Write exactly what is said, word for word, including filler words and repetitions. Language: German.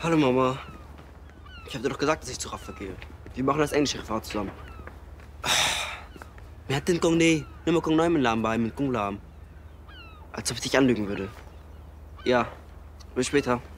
Hallo Mama. Ich hab dir doch gesagt, dass ich zu Rafa gehe. Wir machen das englische Fahrt zusammen. Mir hat den Kong nee, nimmer Kong Neumann lahm bei mit Kong lahm. Als ob ich dich anlügen würde. Ja, bis später.